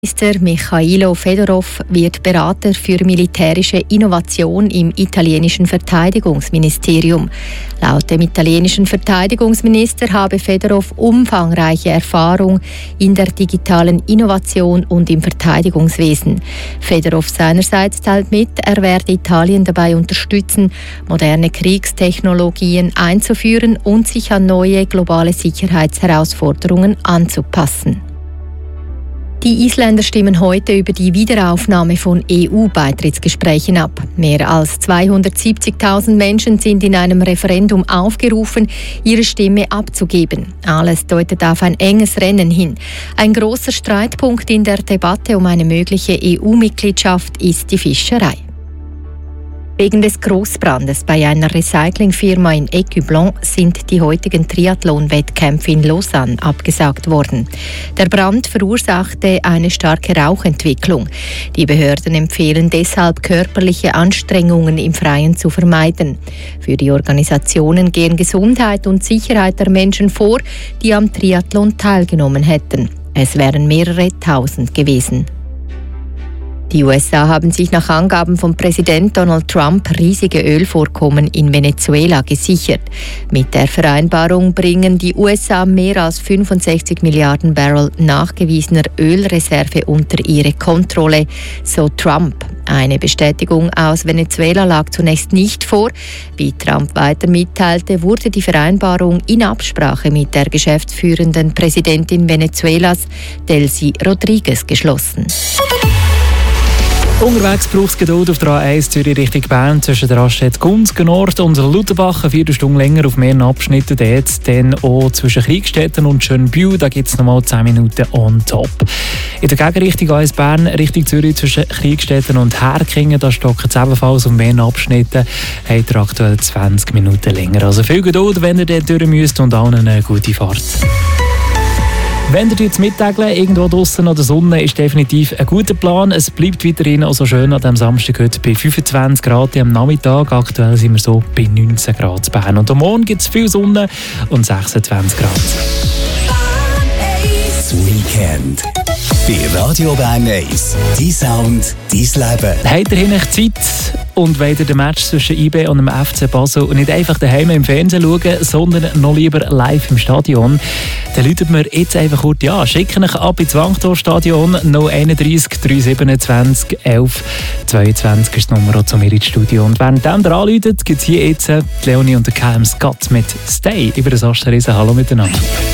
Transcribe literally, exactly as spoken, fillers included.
Minister Michailo Fedorov wird Berater für militärische Innovation im italienischen Verteidigungsministerium. Laut dem italienischen Verteidigungsminister habe Fedorov umfangreiche Erfahrung in der digitalen Innovation und im Verteidigungswesen. Fedorov seinerseits teilt mit, er werde Italien dabei unterstützen, moderne Kriegstechnologien einzuführen und sich an neue globale Sicherheitsherausforderungen anzupassen. Die Isländer stimmen heute über die Wiederaufnahme von E U-Beitrittsgesprächen ab. Mehr als zweihundertsiebzigtausend Menschen sind in einem Referendum aufgerufen, ihre Stimme abzugeben. Alles deutet auf ein enges Rennen hin. Ein großer Streitpunkt in der Debatte um eine mögliche E U-Mitgliedschaft ist die Fischerei. Wegen des Grossbrandes bei einer Recyclingfirma in Écublens sind die heutigen Triathlon-Wettkämpfe in Lausanne abgesagt worden. Der Brand verursachte eine starke Rauchentwicklung. Die Behörden empfehlen deshalb, körperliche Anstrengungen im Freien zu vermeiden. Für die Organisationen gehen Gesundheit und Sicherheit der Menschen vor, die am Triathlon teilgenommen hätten. Es wären mehrere Tausend gewesen. Die U S A haben sich nach Angaben von Präsident Donald Trump riesige Ölvorkommen in Venezuela gesichert. Mit der Vereinbarung bringen die U S A mehr als fünfundsechzig Milliarden Barrel nachgewiesener Ölreserve unter ihre Kontrolle, so Trump. Eine Bestätigung aus Venezuela lag zunächst nicht vor. Wie Trump weiter mitteilte, wurde die Vereinbarung in Absprache mit der geschäftsführenden Präsidentin Venezuelas, Delcy Rodriguez, geschlossen. Unterwegs braucht es Geduld auf der A eins Zürich Richtung Bern zwischen der Raststätte Gunzgen Nord und Lutherbach. Eine Viertelstunde länger auf mehreren Abschnitten dort. Dann auch zwischen Kriegstetten und Schönbühl, da gibt es nochmal zehn Minuten on top. In der Gegenrichtung A eins Bern Richtung Zürich zwischen Kriegstetten und Herkingen, da stocken es ebenfalls auf mehreren Abschnitten. Habt ihr aktuell zwanzig Minuten länger. Also viel Geduld, wenn ihr dort durch müsst, und allen eine gute Fahrt. Wenn ihr jetzt mittageln, irgendwo draussen an der Sonne, ist definitiv ein guter Plan. Es bleibt weiterhin auch so schön an diesem Samstag heute bei fünfundzwanzig Grad am Nachmittag. Aktuell sind wir so bei neunzehn Grad in Bern. Und am Morgen gibt es viel Sonne und sechsundzwanzig Grad. Das Weekend bei Radio Bern eins. Dein Sound, dein Leben. Habt ihr hier Zeit und wollt ihr den Match zwischen I B und dem F C Basel nicht einfach daheim im Fernsehen schauen, sondern noch lieber live im Stadion, dann läutet mir jetzt einfach kurz ja, schicken euch ab ins Wankdorf-Stadion. null einunddreißig drei siebenundzwanzig elf zweiundzwanzig ist die Nummer zu mir ins Studio. Und während ihr anläutet, gibt es hier jetzt Leonie und der K M Scott mit «Stay» über das Asterriesen. Hallo miteinander.